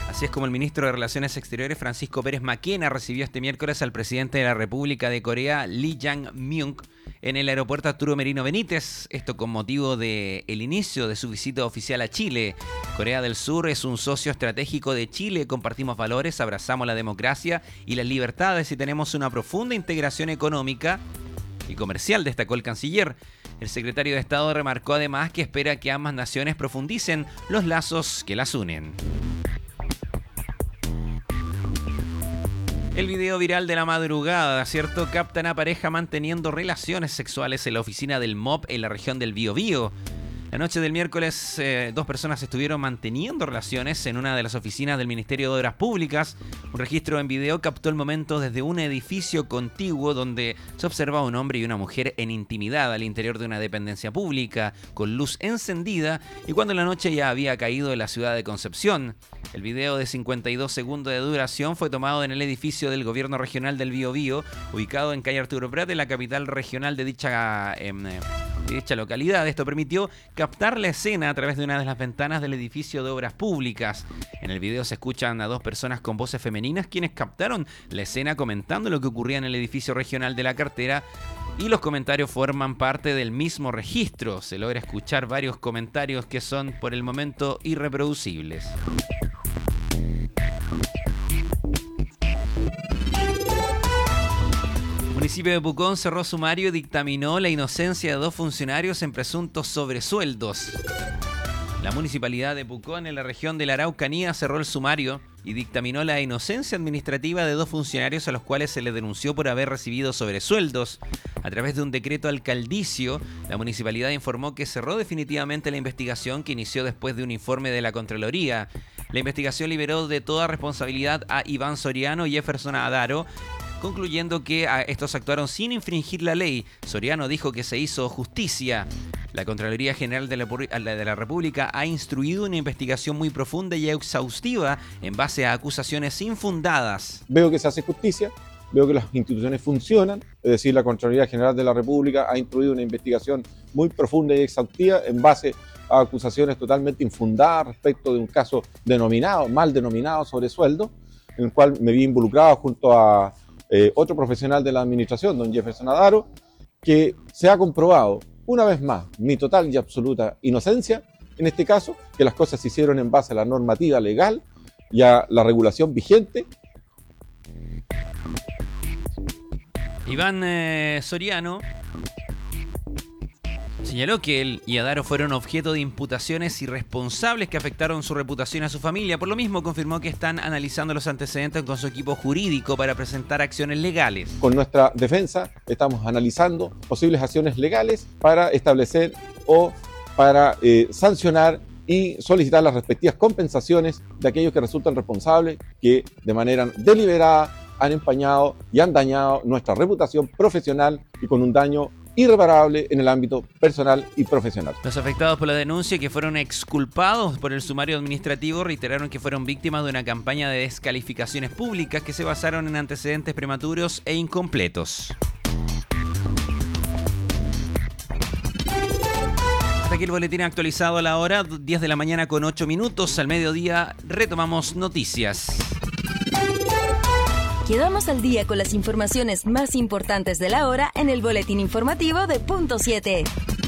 Así es como el ministro de Relaciones Exteriores, Francisco Pérez Maquena, recibió este miércoles al presidente de la República de Corea, Lee Jae-myung, en el aeropuerto Arturo Merino Benítez. Esto con motivo del inicio de su visita oficial a Chile. Corea del Sur es un socio estratégico de Chile. Compartimos valores, abrazamos la democracia y las libertades y tenemos una profunda integración económica y comercial, destacó el canciller. El secretario de Estado remarcó además que espera que ambas naciones profundicen los lazos que las unen. El video viral de la madrugada, ¿cierto? Captan a pareja manteniendo relaciones sexuales en la oficina del MOP en la región del Biobío. La noche del miércoles, dos personas estuvieron manteniendo relaciones en una de las oficinas del Ministerio de Obras Públicas. Un registro en video captó el momento desde un edificio contiguo donde se observa un hombre y una mujer en intimidad al interior de una dependencia pública, con luz encendida, y cuando la noche ya había caído en la ciudad de Concepción. El video de 52 segundos de duración fue tomado en el edificio del Gobierno Regional del Biobío, ubicado en calle Arturo Prat, en la capital regional de dicha localidad. Esto permitió captar la escena a través de una de las ventanas del edificio de Obras Públicas. En el video se escuchan a dos personas con voces femeninas quienes captaron la escena comentando lo que ocurría en el edificio regional de la cartera, y los comentarios forman parte del mismo registro. Se logra escuchar varios comentarios que son por el momento irreproducibles. El municipio de Pucón cerró sumario y dictaminó la inocencia de dos funcionarios en presuntos sobresueldos. La municipalidad de Pucón, en la región de la Araucanía, cerró el sumario y dictaminó la inocencia administrativa de dos funcionarios a los cuales se les denunció por haber recibido sobresueldos. A través de un decreto alcaldicio, la municipalidad informó que cerró definitivamente la investigación que inició después de un informe de la Contraloría. La investigación liberó de toda responsabilidad a Iván Soriano y Jefferson Adaro, concluyendo que estos actuaron sin infringir la ley. Soriano dijo que se hizo justicia. La Contraloría General de la República ha instruido una investigación muy profunda y exhaustiva en base a acusaciones infundadas. Veo que se hace justicia, veo que las instituciones funcionan, es decir, la Contraloría General de la República ha instruido una investigación muy profunda y exhaustiva en base a acusaciones totalmente infundadas respecto de un caso mal denominado sobresueldo, en el cual me vi involucrado junto a otro profesional de la administración, don Jefferson Adaro, que se ha comprobado una vez más mi total y absoluta inocencia, en este caso, que las cosas se hicieron en base a la normativa legal y a la regulación vigente. Iván Soriano señaló que él y Adaro fueron objeto de imputaciones irresponsables que afectaron su reputación a su familia. Por lo mismo, confirmó que están analizando los antecedentes con su equipo jurídico para presentar acciones legales. Con nuestra defensa estamos analizando posibles acciones legales para establecer o para sancionar y solicitar las respectivas compensaciones de aquellos que resultan responsables que de manera deliberada han empañado y han dañado nuestra reputación profesional y con un daño irreparable en el ámbito personal y profesional. Los afectados por la denuncia, que fueron exculpados por el sumario administrativo, reiteraron que fueron víctimas de una campaña de descalificaciones públicas que se basaron en antecedentes prematuros e incompletos. Hasta aquí el boletín actualizado a la hora 10 de la mañana con 8 minutos. Al mediodía retomamos noticias. Quedamos al día con las informaciones más importantes de la hora en el boletín informativo de Punto 7.